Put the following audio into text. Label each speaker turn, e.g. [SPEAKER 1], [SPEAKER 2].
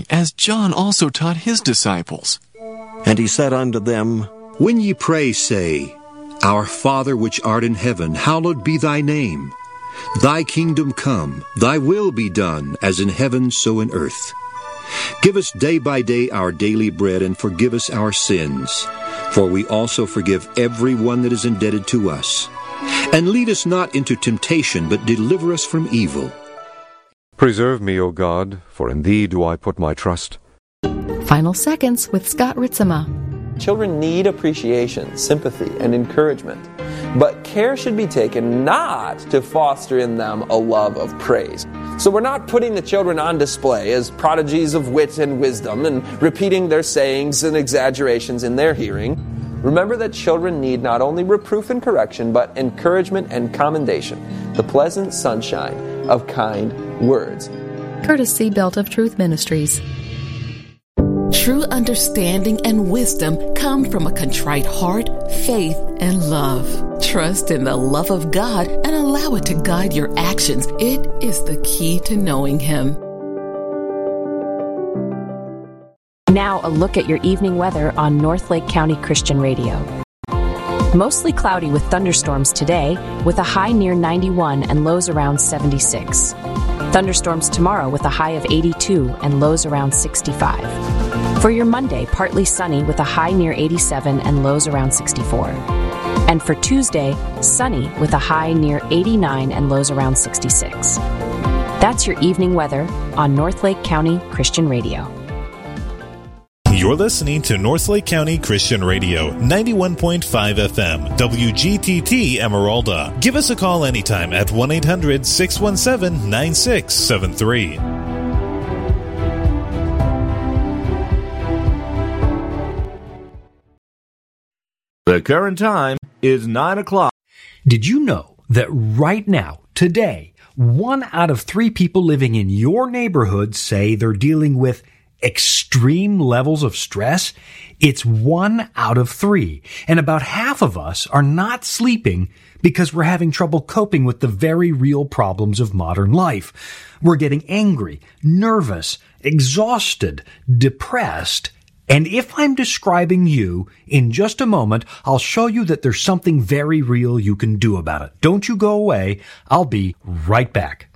[SPEAKER 1] as John also taught his disciples.
[SPEAKER 2] And he said unto them,
[SPEAKER 3] When ye pray, say, Our Father which art in heaven, hallowed be thy name. Thy kingdom come, thy will be done, as in heaven so in earth. Give us day by day our daily bread, and forgive us our sins, for we also forgive every one that is indebted to us. And lead us not into temptation, but deliver us from evil.
[SPEAKER 4] Preserve me, O God, for in Thee do I put my trust.
[SPEAKER 5] Final Seconds with Scott Ritzema.
[SPEAKER 6] Children need appreciation, sympathy, and encouragement. But care should be taken not to foster in them a love of praise. So we're not putting the children on display as prodigies of wit and wisdom and repeating their sayings and exaggerations in their hearing. Remember that children need not only reproof and correction, but encouragement and commendation, the pleasant sunshine of kind words.
[SPEAKER 5] Courtesy Belt of Truth Ministries.
[SPEAKER 7] True understanding and wisdom come from a contrite heart, faith, and love. Trust in the love of God and allow it to guide your actions. It is the key to knowing Him.
[SPEAKER 8] Now a look at your evening weather on Northlake County Christian Radio. Mostly cloudy with thunderstorms today, with a high near 91 and lows around 76. Thunderstorms tomorrow with a high of 82 and lows around 65. For your Monday, partly sunny with a high near 87 and lows around 64. And for Tuesday, sunny with a high near 89 and lows around 66. That's your evening weather on Northlake County Christian Radio.
[SPEAKER 9] You're listening to Northlake County Christian Radio, 91.5 FM, WGTT Emeralda. Give us a call anytime at 1-800-617-9673.
[SPEAKER 10] The current time is 9 o'clock.
[SPEAKER 11] Did you know that right now, today, 1 out of 3 people living in your neighborhood say they're dealing with extreme levels of stress? It's 1 out of 3. And about half of us are not sleeping because we're having trouble coping with the very real problems of modern life. We're getting angry, nervous, exhausted, depressed. And if I'm describing you, in just a moment, I'll show you that there's something very real you can do about it. Don't you go away. I'll be right back.